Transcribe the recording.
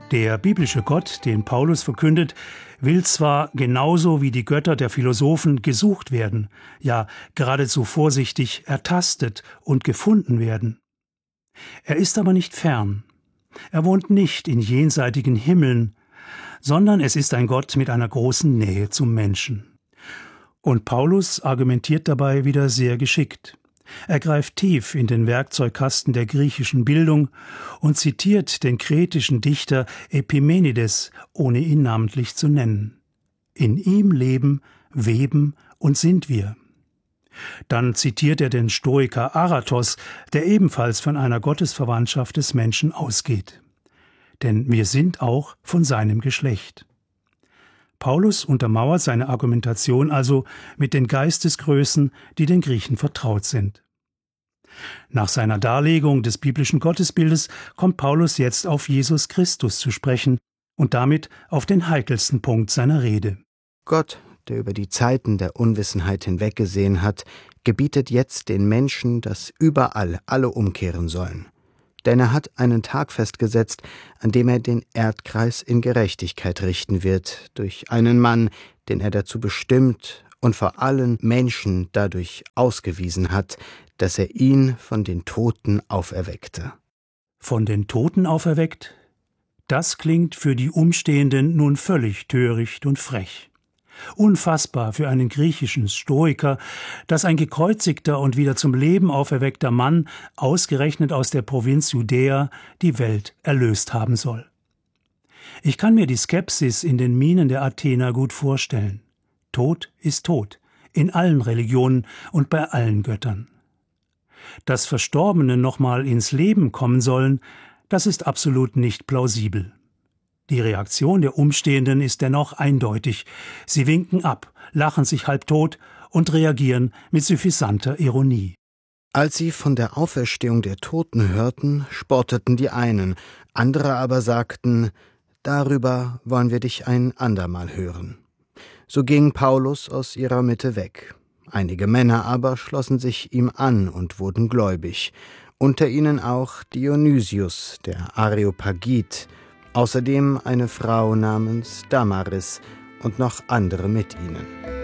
Der biblische Gott, den Paulus verkündet, will zwar genauso wie die Götter der Philosophen gesucht werden, ja geradezu vorsichtig ertastet und gefunden werden. Er ist aber nicht fern. Er wohnt nicht in jenseitigen Himmeln, sondern es ist ein Gott mit einer großen Nähe zum Menschen. Und Paulus argumentiert dabei wieder sehr geschickt. Er greift tief in den Werkzeugkasten der griechischen Bildung und zitiert den kretischen Dichter Epimenides, ohne ihn namentlich zu nennen. In ihm leben, weben und sind wir. Dann zitiert er den Stoiker Aratos, der ebenfalls von einer Gottesverwandtschaft des Menschen ausgeht. Denn wir sind auch von seinem Geschlecht. Paulus untermauert seine Argumentation also mit den Geistesgrößen, die den Griechen vertraut sind. Nach seiner Darlegung des biblischen Gottesbildes kommt Paulus jetzt auf Jesus Christus zu sprechen und damit auf den heikelsten Punkt seiner Rede. Gott, der über die Zeiten der Unwissenheit hinweggesehen hat, gebietet jetzt den Menschen, dass überall alle umkehren sollen. Denn er hat einen Tag festgesetzt, an dem er den Erdkreis in Gerechtigkeit richten wird, durch einen Mann, den er dazu bestimmt und vor allen Menschen dadurch ausgewiesen hat, dass er ihn von den Toten auferweckte. Von den Toten auferweckt? Das klingt für die Umstehenden nun völlig töricht und frech. Unfassbar für einen griechischen Stoiker, dass ein gekreuzigter und wieder zum Leben auferweckter Mann ausgerechnet aus der Provinz Judäa die Welt erlöst haben soll. Ich kann mir die Skepsis in den Mienen der Athener gut vorstellen. Tod ist Tod, in allen Religionen und bei allen Göttern. Dass Verstorbene nochmal ins Leben kommen sollen, das ist absolut nicht plausibel. Die Reaktion der Umstehenden ist dennoch eindeutig. Sie winken ab, lachen sich halbtot und reagieren mit suffisanter Ironie. Als sie von der Auferstehung der Toten hörten, spotteten die einen, andere aber sagten, darüber wollen wir dich ein andermal hören. So ging Paulus aus ihrer Mitte weg. Einige Männer aber schlossen sich ihm an und wurden gläubig, unter ihnen auch Dionysius, der Areopagit, außerdem eine Frau namens Damaris und noch andere mit ihnen.